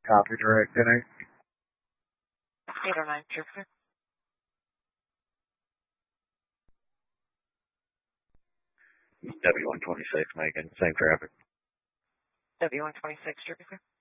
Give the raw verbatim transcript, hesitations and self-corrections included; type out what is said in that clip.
Copy direct dinner. eight oh nine, Jupiter. W one twenty-six, Megan. Same traffic. W one twenty-six, Jupiter.